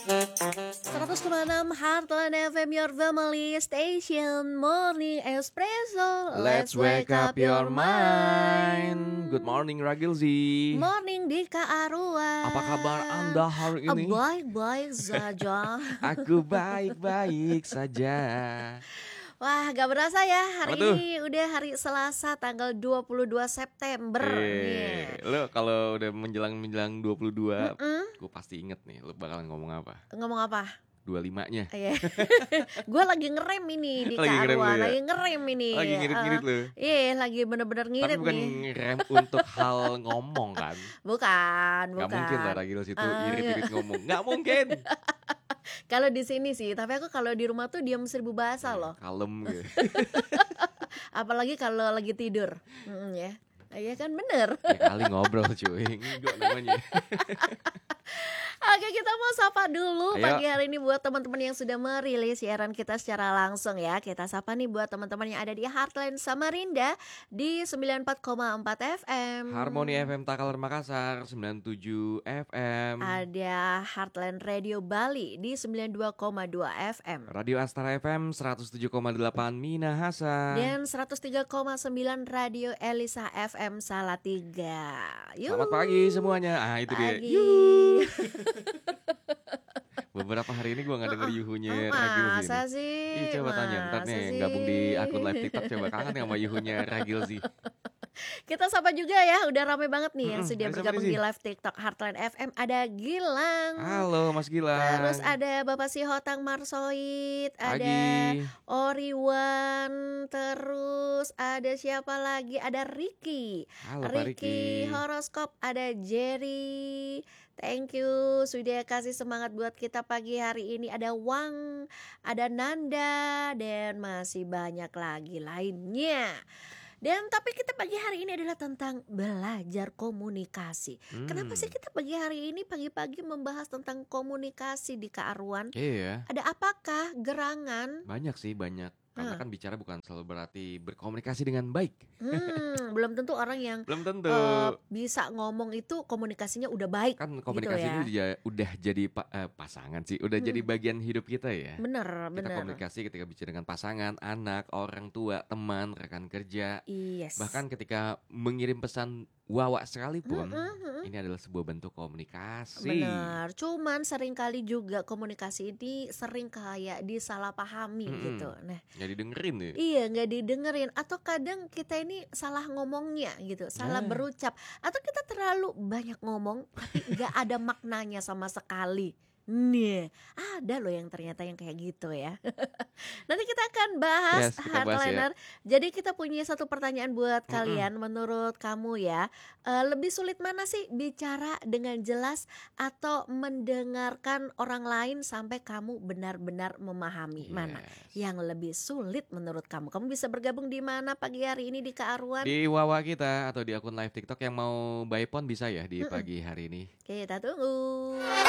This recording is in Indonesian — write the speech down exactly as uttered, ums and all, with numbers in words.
seratus koma enam Heartland F M, your family station, morning espresso. Let's wake up your mind. Good morning Ragilzi. Morning di Kak Arua. Apa kabar Anda hari ini? Baik-baik saja. Aku baik-baik saja. Wah, gak berasa ya, hari Apa tuh? ini udah hari Selasa tanggal dua puluh dua September. Eh, lo kalau udah menjelang-menjelang dua puluh dua, Mm-mm. gue pasti inget nih lo bakalan ngomong apa. Ngomong apa? dua puluh lima-nya. Iya. Gue lagi ngerem ini di Lagi Kak ngerem Arua, lu ya? lagi ngerem ini. Lagi ngirit-ngirit Eh, lo. Iya, lagi bener-bener Tapi ngirit bukan nih. ngerem untuk hal ngomong kan? Bukan, bukan. Gak mungkin lah Ragilzi itu Ah, irit-irit ngomong. Gak mungkin. Kalau di sini sih, tapi aku kalau di rumah tuh diam seribu bahasa loh. Kalem gitu. Apalagi kalau lagi tidur. Mm, ya. Iya kan bener. Ya kali ngobrol cuy. Enggak namanya. Oke, kita mau sapa dulu Ayo. pagi hari ini buat teman-teman yang sudah merilis siaran kita secara langsung ya. Kita sapa nih buat teman-teman yang ada di Heartland Samarinda di sembilan puluh empat koma empat F M. Harmoni F M Takalar Makassar sembilan puluh tujuh F M. Ada Heartland Radio Bali di sembilan puluh dua koma dua F M. Radio Astara F M seratus tujuh koma delapan Minahasa. Dan seratus tiga koma sembilan Radio Elisa F M Salatiga. Yuh. Selamat pagi semuanya. Ah itu dia. Pagi. Yuh. Beberapa hari ini gue gak denger yuhunya Ragilzi Masa nih. sih? Ih, coba tanya ntar Masa nih sih? gabung di akun live TikTok. Coba kangen sama yuhunya Ragilzi. Kita sapa juga ya, udah rame banget nih yang Mm-mm, sudah ada siapa bergabung nih, di Zi? live TikTok Heartland F M. Ada Gilang. Halo Mas Gilang. Terus ada Bapak Sihotang Marsoid, ada Pagi. Oriwan, terus ada siapa lagi? Ada Ricky. Halo Pak Riki. Horoskop, ada Jerry. Thank you sudah kasih semangat buat kita pagi hari ini. Ada Wang, ada Nanda, dan masih banyak lagi lainnya. Dan tapi kita pagi hari ini adalah tentang belajar komunikasi. Hmm. Kenapa sih kita pagi hari ini pagi-pagi membahas tentang komunikasi di Kak Arwan? Iya, Ada apakah gerangan? banyak sih banyak. Karena Ah. kan bicara bukan selalu berarti berkomunikasi dengan baik. Hmm, belum tentu orang yang Belum tentu. eh, bisa ngomong itu komunikasinya udah baik. Kan komunikasi ya. ini udah, udah jadi pa- eh, pasangan sih, udah jadi Hmm. bagian hidup kita ya. Bener, Kita bener. komunikasi ketika bicara dengan pasangan, anak, orang tua, teman, rekan kerja. Yes. Bahkan ketika mengirim pesan wawa sekalipun, Mm, mm, mm. ini adalah sebuah bentuk komunikasi. Benar, cuman seringkali juga komunikasi ini sering kayak disalahpahami Mm-mm. gitu. Nah, Nggak didengerin nih. iya nggak didengerin atau kadang kita ini salah ngomongnya gitu, salah Nah. berucap atau kita terlalu banyak ngomong tapi nggak ada maknanya sama sekali. Nih, ada loh yang ternyata yang kayak gitu ya. Nanti kita akan bahas Yes, kita bahas ya. Heartliner. Jadi kita punya satu pertanyaan buat Mm-mm. kalian. Menurut kamu ya, eh, lebih sulit mana sih bicara dengan jelas atau mendengarkan orang lain sampai kamu benar-benar memahami? Mana Yes. yang lebih sulit menurut kamu? Kamu bisa bergabung di mana pagi hari ini di Kak Arwan? Di wawa kita atau di akun live TikTok yang mau by phone bisa ya di Mm-mm. pagi hari ini. Kita tunggu.